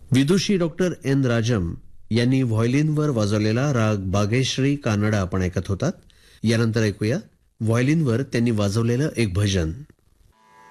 विदुषी doctor N राजम यांनी व्हायोलिनवर वाजवलेला राग बागेश्री कानडा आपण ऐकत होतात. यानंतर ऐकूया व्हायोलिनवर त्यांनी वाजवलेलं एक भजन.